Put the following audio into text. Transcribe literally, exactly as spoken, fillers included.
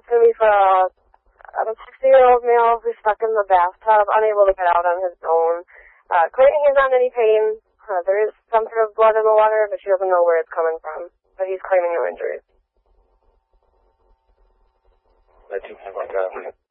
It's going to be for a, a sixty-year-old male who's stuck in the bathtub, unable to get out on his own. Uh, claiming he's not in any pain. Uh, there is some sort of blood in the water, but she doesn't know where it's coming from. But he's claiming no injuries. I do have like a